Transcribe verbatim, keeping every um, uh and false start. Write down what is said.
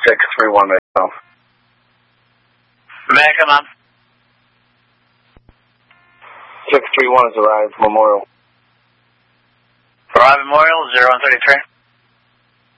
six three one, may I come? May I come on? six three one has arrived, Memorial. Arrive Memorial, zero one thirty-three.